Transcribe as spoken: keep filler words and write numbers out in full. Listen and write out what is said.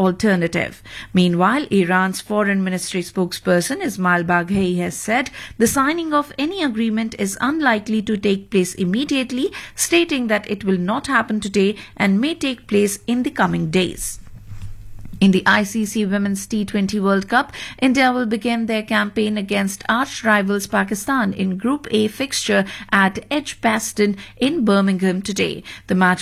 alternative. Meanwhile, Iran's foreign ministry spokesperson Ismail Baghei has said the signing of any agreement is unlikely to take place immediately, stating that it will not happen today and may take place in the coming days. In the I C C Women's T twenty World Cup, India will begin their campaign against arch-rivals Pakistan in Group A fixture at Edgbaston in Birmingham today. The match